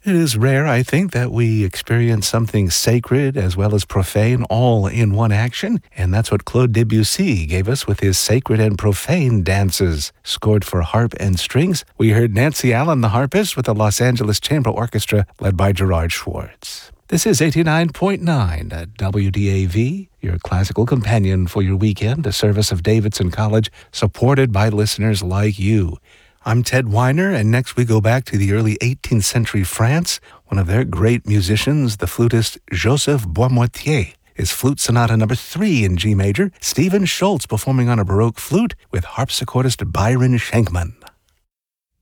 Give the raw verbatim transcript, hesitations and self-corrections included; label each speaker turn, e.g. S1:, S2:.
S1: It is rare, I think, that we experience something sacred as well as profane all in one action, and that's what Claude Debussy gave us with his Sacred and Profane dances. Scored for harp and strings, we heard Nancy Allen, the harpist, with the Los Angeles Chamber Orchestra led by Gerard Schwartz. This is eighty-nine point nine at W D A V, your classical companion for your weekend, a service of Davidson College, supported by listeners like you. I'm Ted Weiner, and next we go back to the early eighteenth century France. One of their great musicians, the flutist Joseph Boismoitié. His Flute Sonata number three in G major, Stephen Schultz performing on a Baroque flute with harpsichordist Byron Schenkman.